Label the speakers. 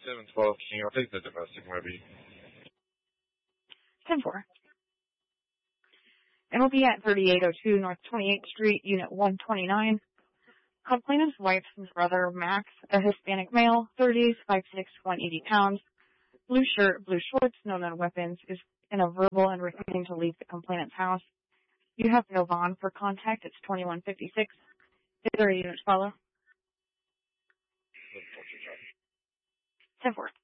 Speaker 1: 712 King. I'll take the domestic movie.
Speaker 2: 10-4. And we'll be at 3802 North 28th Street, Unit 129. Complainant's wife's brother, Max, a Hispanic male, 30s, 5'6", 180 pounds, blue shirt, blue shorts, no known weapons, is in a verbal and refusing to leave the complainant's house. You have no bond for contact. It's 2156. Is there a unit to follow? 10-4.